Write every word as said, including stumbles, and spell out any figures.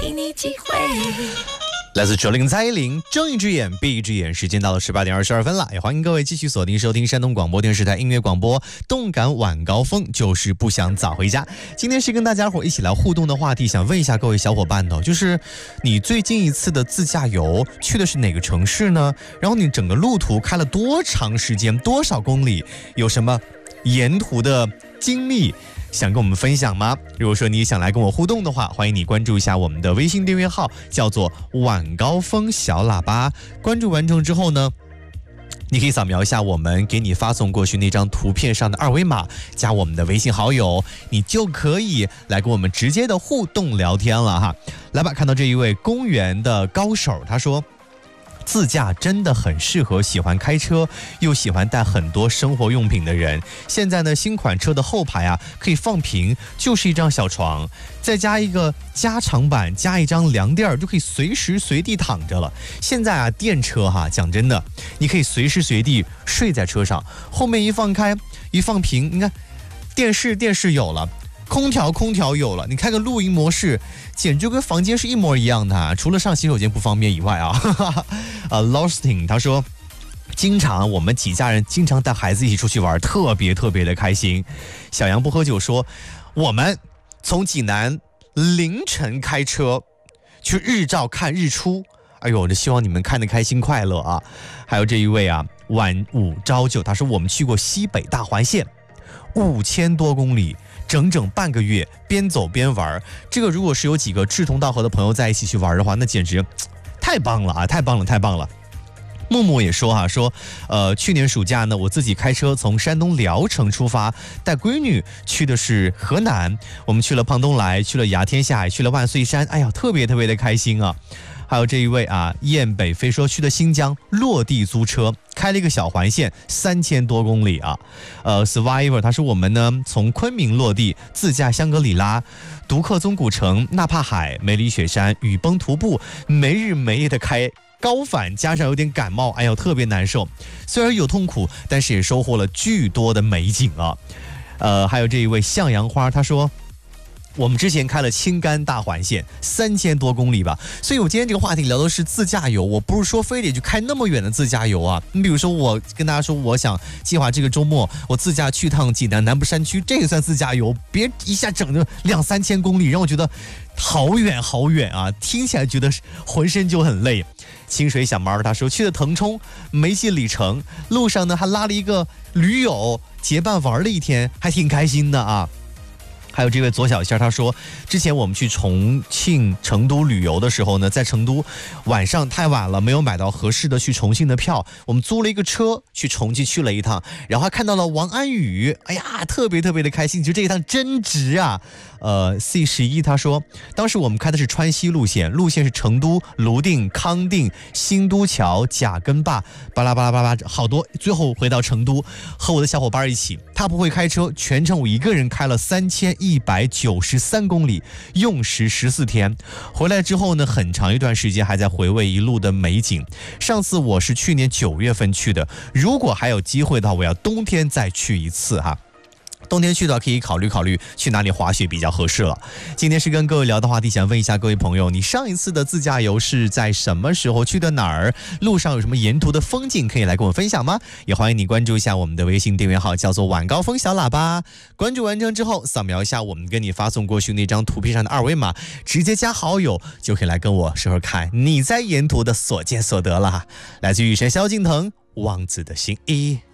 给你机会。 来自九零蔡依林，睁一只眼闭一只眼，时间到了十八点二十二分了，也欢迎各位继续锁定收听山东广播电视台音乐广播动感晚高峰，就是不想早回家。今天是跟大家伙一起来互动的话题，想问一下各位小伙伴呢，就是你最近一次的自驾游去的是哪个城市呢？然后你整个路途开了多长时间，多少公里，有什么沿途的经历想跟我们分享吗？如果说你想来跟我互动的话，欢迎你关注一下我们的微信订阅号，叫做晚高峰小喇叭。关注完成之后呢，你可以扫描一下我们给你发送过去那张图片上的二维码，加我们的微信好友，你就可以来跟我们直接的互动聊天了哈。来吧，看到这一位公园的高手，他说自驾真的很适合喜欢开车又喜欢带很多生活用品的人。现在呢，新款车的后排啊可以放平，就是一张小床，再加一个加长版，加一张凉垫，就可以随时随地躺着了。现在啊，电车哈，讲真的，你可以随时随地睡在车上，后面一放开一放平，你看电视电视有了，空调空调有了，你开个录音模式，简直跟房间是一模一样的啊，除了上洗手间不方便以外啊。呃 Losting 他说，经常我们几家人经常带孩子一起出去玩，特别特别的开心。小杨不喝酒说，我们从济南凌晨开车去日照看日出，哎呦，这希望你们看得开心快乐啊。还有这一位啊，晚午朝九，他说我们去过西北大环线，五千多公里，整整半个月，边走边玩。这个如果是有几个志同道合的朋友在一起去玩的话，那简直太棒了啊！太棒了，太棒了。木木也说哈、啊，说，呃，去年暑假呢，我自己开车从山东聊城出发，带闺女去的是河南，我们去了胖东来，去了牙天下，也去了万岁山，哎呀，特别特别的开心啊。还有这一位啊，雁北飞说去的新疆，落地租车，开了一个小环线，三千多公里啊。呃 ，Survivor 他说我们呢从昆明落地，自驾香格里拉、独克宗古城、纳帕海、梅里雪山、雨崩徒步，没日没夜的开。高反加上有点感冒，哎呦，特别难受。虽然有痛苦，但是也收获了巨多的美景啊。呃，还有这一位向阳花，他说，我们之前开了青甘大环线，三千多公里吧。所以我今天这个话题聊的是自驾游，我不是说非得去开那么远的自驾游啊。你比如说，我跟大家说，我想计划这个周末我自驾去趟济南南部山区，这个算自驾游，别一下整个两三千公里，让我觉得好远好远啊，听起来觉得浑身就很累。清水小猫他说去的腾冲，没记里程，路上呢还拉了一个驴友结伴玩了一天，还挺开心的啊。还有这位左小仙，他说之前我们去重庆成都旅游的时候呢，在成都晚上太晚了，没有买到合适的去重庆的票，我们租了一个车去重庆去了一趟，然后还看到了王安宇，哎呀，特别特别的开心，就这一趟真值啊。呃 C 十一他说当时我们开的是川西路线，路线是成都、泸定、康定、新都桥、贾根坝，巴拉巴拉巴拉好多，最后回到成都，和我的小伙伴一起，他不会开车，全程我一个人开了三千一百九十三公里，用时十四天。回来之后呢，很长一段时间还在回味一路的美景。上次我是去年九月份去的，如果还有机会的话，我要冬天再去一次哈。冬天去的可以考虑考虑去哪里滑雪比较合适了。今天是跟各位聊的话题，想问一下各位朋友，你上一次的自驾游是在什么时候去的哪儿？路上有什么沿途的风景可以来跟我分享吗？也欢迎你关注一下我们的微信订阅号，叫做晚高峰小喇叭。关注完成之后，扫描一下我们跟你发送过去那张图片上的二维码，直接加好友，就可以来跟我说说看你在沿途的所见所得了。来自雨神萧敬腾，望子的心意。